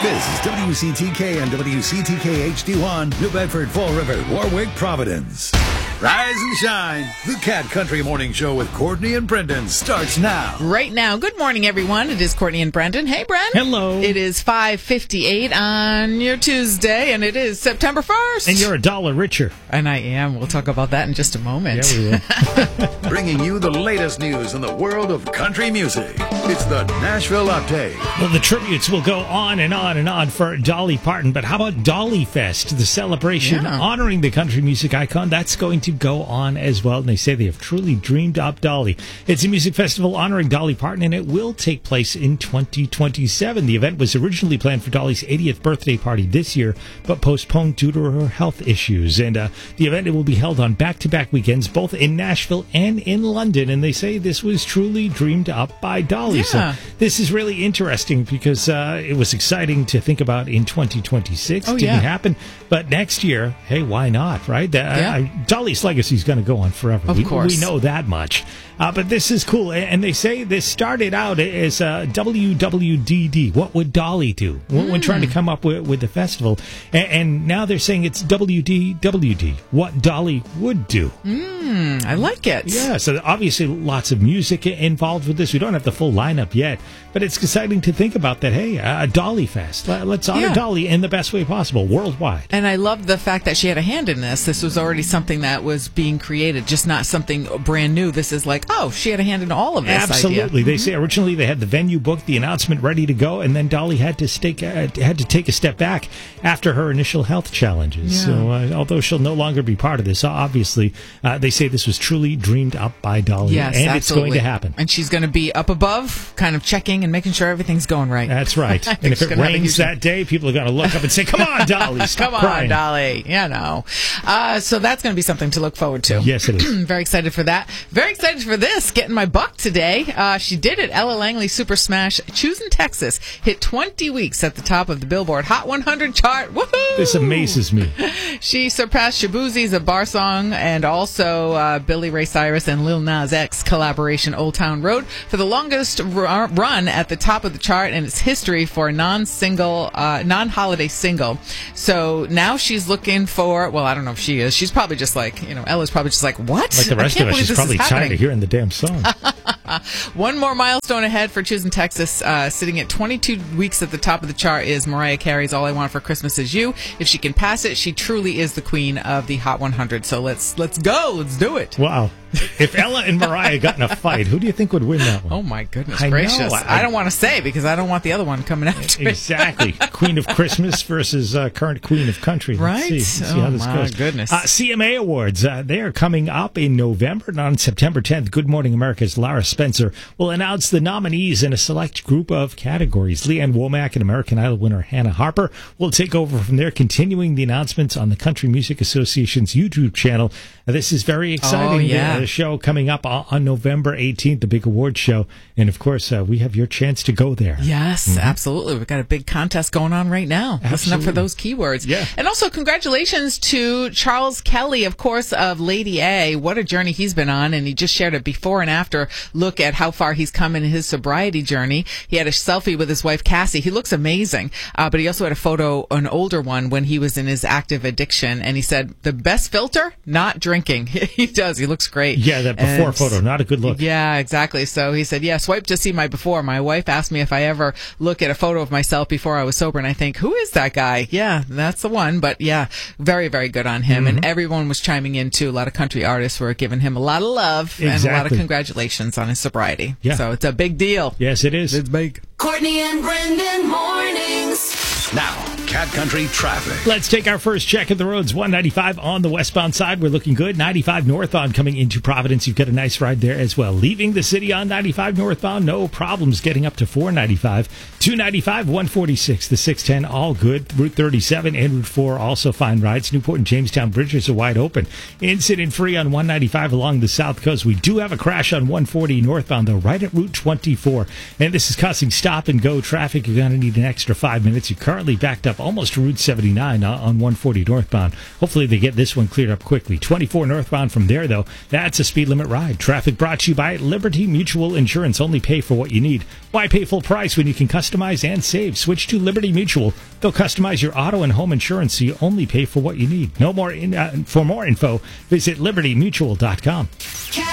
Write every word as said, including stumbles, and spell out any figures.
This is W C T K and W C T K H D one, New Bedford, Fall River, Warwick, Providence. Rise and shine. The Cat Country Morning Show with Courtney and Brendan starts now. Right now. Good morning, everyone. It is Courtney and Brendan. Hey, Bren. Hello. It is five fifty-eight on your Tuesday, and it is September first. And you're a dollar richer. And I am. We'll talk about that in just a moment. Yeah, we will. Bringing you the latest news in the world of country music. It's the Nashville Update. Well, the tributes will go on and on and on for Dolly Parton, but how about Dolly Fest, the celebration Yeah. honoring the country music icon? That's going to go on as well, and they say they have truly dreamed up Dolly. It's a music festival honoring Dolly Parton, and it will take place in twenty twenty-seven. The event was originally planned for Dolly's eightieth birthday party this year, but postponed due to her health issues. And uh, the event will be held on back-to-back weekends, both in Nashville and in London, and they say this was truly dreamed up by Dolly. Yeah. So this is really interesting because uh, it was exciting to think about in twenty twenty-six. Oh, Didn't yeah. happen. But next year, hey, why not, right? Uh, Yeah. I, Dolly's legacy is going to go on forever. Of we, course. We know that much. Uh, but this is cool. And they say this started out as uh, W W D D. What would Dolly do? When, when trying to come up with, with the festival. And, and now they're saying it's W D W D. What Dolly would do. Mm, I like it. Yeah, so obviously lots of music involved with this. We don't have the full lineup yet, but it's exciting to think about that, hey, a Dolly Fest. Let's honor Yeah. Dolly in the best way possible, worldwide. And I love the fact that she had a hand in this. This was already something that was being created, just not something brand new. This is like, oh, she had a hand in all of this Absolutely. idea. They say originally they had the venue booked, the announcement ready to go, and then Dolly had to stake, uh, had to take a step back after her initial health challenges. Yeah. So uh, although she'll no longer be part of this, obviously, uh, they say this was truly dreamed up by Dolly, Yes, and absolutely. it's going to happen. And she's going to be up above, kind of checking and making sure everything's going right. That's right. I And think if she's it gonna have a rains huge- that day, people are going to look up and say, come on, Dolly, stop Come on, crying. Dolly. You know. Uh, so that's going to be something to look forward to. Yes, it is. Very excited for that. Very excited for this. Getting my buck today. Uh, she did it. Ella Langley Super Smash, Choosing Texas, hit twenty weeks at the top of the Billboard Hot one hundred chart. Woohoo! This amazes me. She surpassed Shabuzi's A Bar Song and also uh, Billy Ray Cyrus and Lil Nas X collaboration Old Town Road for the longest r- run at the top of the chart in its history for a non-single, uh, non-holiday single. So now she's looking for, well, I don't know if she is. She's probably just like, you know, Ella's probably just like, what? Like the I rest can't of us, believe she's this probably is tired happening. of hearing the damn song. One more milestone ahead for Choosing Texas, uh, sitting at twenty-two weeks at the top of the chart is Mariah Carey's All I Want for Christmas Is You. If she can pass it, she truly is the queen of the Hot one hundred. So let's let's go. Let's do it. Wow. If Ella and Mariah got in a fight, who do you think would win that one? Oh, my goodness I know, gracious. I, I- don't want to say because I don't want the other one coming after me. Exactly. Queen of Christmas versus uh, current Queen of Country. Let's Right? see, see Oh, how this my goes. goodness. Uh, C M A Awards, uh, they are coming up in November. And on September tenth, Good Morning America's Lara Spencer will announce the nominees in a select group of categories. Leanne Womack and American Idol winner Hannah Harper will take over from there, continuing the announcements on the Country Music Association's YouTube channel. Uh, this is very exciting. Oh, yeah. The, the show coming up on, on November eighteenth, the big award show. And, of course, uh, we have your chance to go there. Yes, absolutely. We've got a big contest going on right now. Listen up for Absolutely. those keywords. Yeah. And also, congratulations to Charles Kelly, of course, of Lady A. What a journey he's been on. And he just shared a before and after look at how far he's come in his sobriety journey. He had a selfie with his wife, Cassie. He looks amazing. Uh, but he also had a photo, an older one, when he was in his active addiction. And he said, the best filter, not drinking. He does. He looks great. Yeah, that before And- photo, not a good look. Yeah, exactly. So he said, yeah, swipe to see my before. My wife asked me if I ever look at a photo of myself before I was sober, and I think, who is that guy? Yeah, that's the one. But yeah, very, very good on him. Mm-hmm. And everyone was chiming in too. A lot of country artists were giving him a lot of love and a lot of Exactly. congratulations on his sobriety. Yeah. So it's a big deal. Yes, it is. It's big. Courtney and Brendan mornings. Now, Cat Country Traffic. Let's take our first check of the roads. one ninety-five on the westbound side. We're looking good. ninety-five northbound coming into Providence. You've got a nice ride there as well. Leaving the city on ninety-five northbound, no problems getting up to four ninety-five. two ninety-five, one forty-six, the six ten, all good. Route thirty-seven and Route four also fine rides. Newport and Jamestown bridges are wide open. Incident free on one ninety-five along the south coast. We do have a crash on one forty northbound, though, right at Route twenty-four. And this is causing stop and go traffic. You're going to need an extra five minutes. You're currently backed up almost to Route seventy-nine on one forty northbound. Hopefully they get this one cleared up quickly. twenty-four northbound from there, though, that's a speed limit ride. Traffic brought to you by Liberty Mutual Insurance. Only pay for what you need. Why pay full price when you can customize and save? Switch to Liberty Mutual. They'll customize your auto and home insurance so you only pay for what you need. No more in, uh, for more info, visit liberty mutual dot com.